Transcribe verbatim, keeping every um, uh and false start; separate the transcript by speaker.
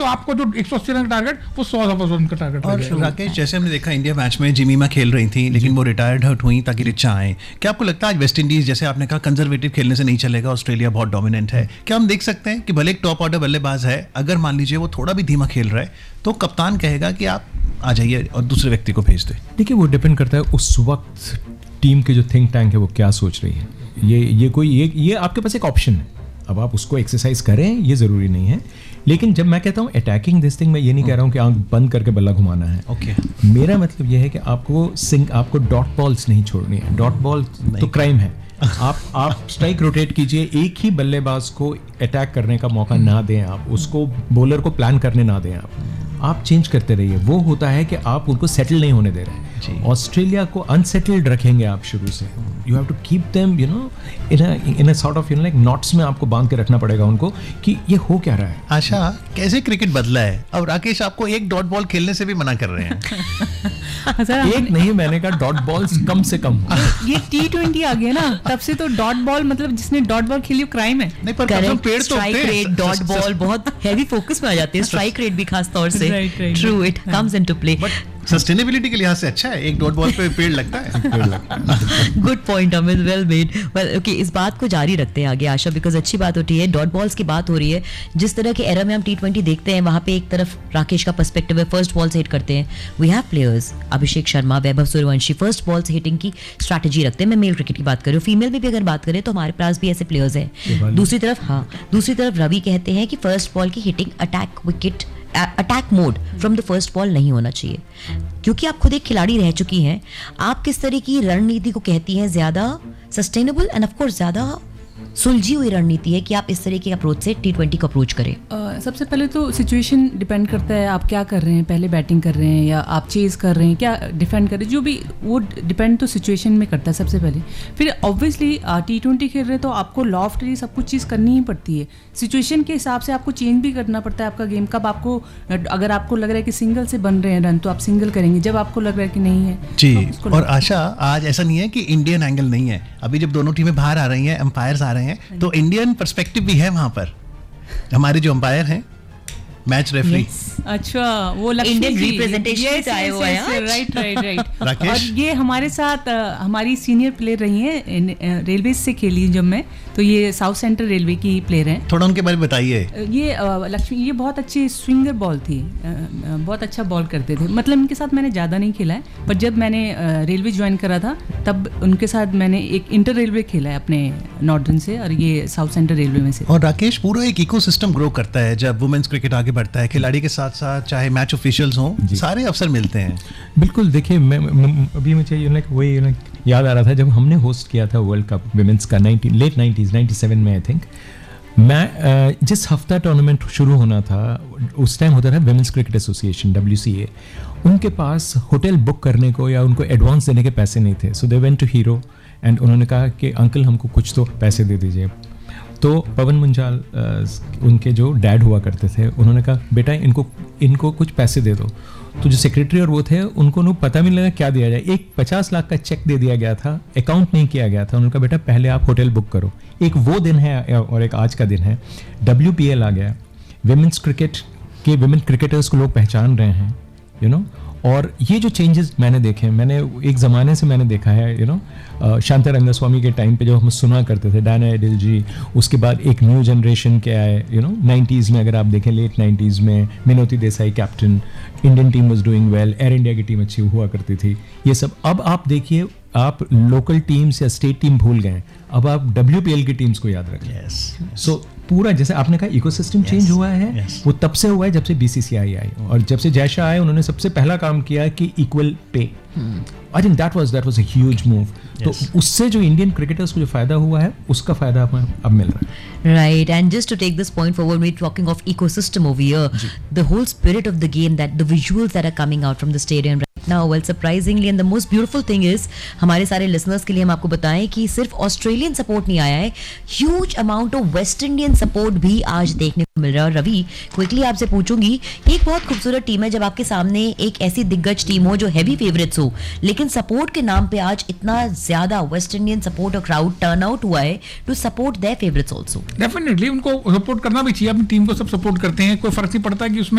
Speaker 1: आपको जो एक सौ अस्सी रन का टारगेट वो सौ रन का टारगेट।
Speaker 2: और राकेश, जैसे हमने देखा इंडिया मैच में जिमीमा खेल रही थी, लेकिन वो रिटायर्ड हर्ट हुई ताकि रिचा आए। क्या आपको लगता है आज वेस्ट इंडीज, जैसे आपने कहा, कंजर्वेटिव खेलने से नहीं चलेगा, ऑस्ट्रेलिया बहुत डोमिनेंट है, क्या हम देख सकते हैं कि भले एक टॉप ऑर्डर बल्लेबाज है, अगर मान लीजिए वो थोड़ा भी धीमा खेल रहा है तो कप्तान कहेगा कि आप आ जाइए और दूसरे व्यक्ति को भेज दे?
Speaker 3: देखिए, वो डिपेंड करता है उस वक्त टीम के जो थिंक टैंक है वो क्या सोच रही है। ये ये कोई ये ये आपके पास एक ऑप्शन है, अब आप उसको एक्सरसाइज करें ये ज़रूरी नहीं है। लेकिन जब मैं कहता हूँ अटैकिंग दिस थिंग, मैं ये नहीं कह रहा हूँ कि आंख बंद करके बल्ला घुमाना है।
Speaker 2: Okay okay.
Speaker 3: मेरा मतलब ये है कि आपको सिंक आपको डॉट बॉल्स नहीं छोड़नी है। डॉट बॉल तो क्राइम है। आप आप स्ट्राइक रोटेट कीजिए, एक ही बल्लेबाज को अटैक करने का मौका ना दें, आप उसको बॉलर को प्लान करने ना दें, आप आप चेंज करते रहिए। वो होता है कि आप उनको सेटल नहीं होने दे रहे हैं। ऑस्ट्रेलिया को अनसेटल्ड रखेंगे आप शुरू से। You have to keep them you know in a in a sort of you know like knots में आपको बांध के रखना पड़ेगा उनको कि ये हो क्या रहा है।
Speaker 2: आशा, कैसे क्रिकेट बदला है? अब राकेश आपको एक डॉट बॉल खेलने से भी मना कर रहे हैं।
Speaker 3: एक नहीं, मैंने कहा डॉट बॉल्स कम से कम।
Speaker 4: ये टी ट्वेंटी आ गया ना, तब से तो डॉट बॉल मतलब जिसने डॉट बॉल खेली वो क्राइम है।
Speaker 2: नहीं, पर पेड़ तो
Speaker 5: स्ट्राइक रेट, डॉट बॉल बहुत हैवी फोकस में आ जाते हैं, स्ट्राइक रेट भी खास तौर से। True, it comes into play.
Speaker 2: Sustainability के लिहाज से अच्छा है, एक डॉट बॉल पे पेड़ लगता है।
Speaker 5: Good point Amit, well made. Well okay, इस बात को जारी रखते हैं आगे आशा, बिकॉज अच्छी बात होती है, डॉट बॉल्स की बात हो रही है। जिस तरह के एरा में हम टी ट्वेंटी देखते हैं, वहां पे एक तरफ राकेश का पर्सपेक्टिव है, फर्स्ट बॉल से हिट करते हैं। We have players, Abhishek Sharma, Vaibhav Suryavanshi, first ball से हिटिंग की स्ट्रैटेजी रखते हैं। मैं मेल क्रिकेट की बात कर रही हूँ, फीमेल में भी अगर बात करें तो हमारे पास भी ऐसे प्लेयर्स हैं। दूसरी तरफ हाँ दूसरी तरफ रवि कहते हैं कि फर्स्ट बॉल की hitting attack wicket attack mode from the first ball नहीं होना चाहिए, क्योंकि आप खुद एक खिलाड़ी रह चुकी हैं। आप किस तरह की रणनीति को कहती हैं ज्यादा सस्टेनेबल एंड ऑफ कोर्स ज्यादा सुलझी हुई रणनीति है कि आप इस तरह के अप्रोच से टी ट्वेंटी को अप्रोच करें?
Speaker 4: uh, सबसे पहले तो सिचुएशन डिपेंड करता है, आप क्या कर रहे हैं, पहले बैटिंग कर रहे हैं या आप चेज कर रहे हैं, क्या डिफेंड कर रहे हैं, जो भी वो डिपेंड तो सिचुएशन में करता है सबसे पहले। फिर ऑब्वियसली टी ट्वेंटी खेल रहे हैं तो आपको लॉफ्टली सब कुछ चीज़ करनी ही पड़ती है, सिचुएशन के हिसाब से आपको चेंज भी करना पड़ता है आपका गेम। कब आपको, अगर आपको लग रहा है कि सिंगल से बन रहे हैं रन तो आप सिंगल करेंगे, जब आपको लग रहा है कि नहीं है
Speaker 2: जी। और आशा, आज ऐसा नहीं है कि इंडियन एंगल नहीं है, अभी जब दोनों टीमें बाहर आ रही हैं, एम्पायर्स आ रहे हैं, तो इंडियन पर्सपेक्टिव भी है वहां पर। हमारे जो अंपायर हैं, मैच रेफरी,
Speaker 4: अच्छा वो
Speaker 5: इंडियन रिप्रेजेंटेशन से आए हुए हैं।
Speaker 4: राइट राइट राइट और ये हमारे साथ हमारी सीनियर प्लेयर रही हैं, रेलवे से खेली जब मैं, तो ये साउथ सेंट्रल रेलवे की प्लेयर हैं।
Speaker 2: थोड़ा उनके बारे में बताइए।
Speaker 4: ये लक्ष्मी, ये बहुत अच्छी स्विंगर बॉल थी, बहुत अच्छा बॉल करते थे। मतलब इनके साथ मैंने ज़्यादा नहीं खेला है, पर जब मैंने रेलवे ज्वाइन करा था तब उनके साथ मैंने एक इंटर रेलवे खेला है अपने नॉर्दर्न से, और ये साउथ सेंट्रल रेलवे में से।
Speaker 2: और राकेश, पूरा एक इकोसिस्टम ग्रो करता है जब वुमेन्स क्रिकेट आगे बढ़ता है, खिलाड़ी के साथ साथ चाहे मैच ऑफिशियल्स हों, सारे अवसर मिलते हैं।
Speaker 3: बिल्कुल, देखिए मैं, मैं अभी मुझे यू लाइक वही यू लाइक याद आ रहा था जब हमने होस्ट किया था वर्ल्ड कप विमेंस का nineteen late nineties ninety seven में आई थिंक। मैं जिस हफ्ता टूर्नामेंट शुरू होना था उस टाइम होता था women's cricket association W C ए, उनके पास होटल बुक करने को या उनको एडवांस देने के पैसे नहीं थे। सो they went to hero and उन्होंने कहा कि अंकल हमको कुछ तो पैसे दे दीजिए। तो पवन मुंजाल उनके जो डैड हुआ करते थे, उन्होंने कहा बेटा इनको इनको कुछ पैसे दे दो। तो जो सेक्रेटरी और वो थे उनको नो पता भी नहीं लगा क्या दिया जाए। एक पचास लाख का चेक दे दिया गया था, अकाउंट नहीं किया गया था। उन्होंने कहा बेटा पहले आप होटल बुक करो। एक वो दिन है और एक आज का दिन है। डब्ल्यू पी एल आ गया, विमेंस क्रिकेट के विमेन क्रिकेटर्स को लोग पहचान रहे हैं, यू नो। और ये जो चेंजेस मैंने देखे हैं, मैंने एक ज़माने से मैंने देखा है, यू नो, शांता रंगस्वामी के टाइम पे जो हम सुना करते थे, डायना एडिल जी, उसके बाद एक न्यू जनरेशन के आए, यू नो, नाइन्टीज़ में अगर आप देखें, लेट नाइन्टीज़ में मिनोती Desai captain, Indian team was doing well, air India की टीम अच्छी हुआ करती थी, ये सब। अब आप देखिए, आप लोकल टीम्स या स्टेट टीम भूल गए, अब आप डब्ल्यू पी एल की टीम्स को याद रखें। सो yes. so, पूरा जैसे आपने कहा इकोसिस्टम चेंज yes. हुआ है, yes. वो तब से हुआ है जब से बी सी सी आई आई, और जब से जयशाह आए उन्होंने सबसे पहला काम किया कि equal pay. I think that was that was a huge move. तो उससे जो इंडियन क्रिकेटर्स को जो फायदा हुआ है उसका फायदा हमें अब मिल रहा है।
Speaker 5: Right, and just to take this point forward, we're talking of ecosystem over here, the whole spirit of the game, that the visuals that are coming out from the stadium right now, well surprisingly, and the most beautiful thing is, हमारे सारे listeners के लिए हम आपको बताएं कि सिर्फ Australian support नहीं आया है, huge amount of West Indian support भी आज देखने को मिल रहा है। और रवि, क्विकली आपसे पूछूंगी, एक बहुत खूबसूरत टीम है जब आपके सामने एक ऐसी दिग्गज टीम हो जो हैवी फेवरेट्स हो, लेकिन सपोर्ट के नाम पे आज इतना ज्यादा वेस्ट इंडियन सपोर्ट और क्राउड टर्न आउट हुआ है to support their favourites also.
Speaker 1: Definitely उनको सपोर्ट करना भी चाहिए, अपनी टीम को सब सपोर्ट करते हैं, कोई फर्क नहीं पड़ता कि उसमें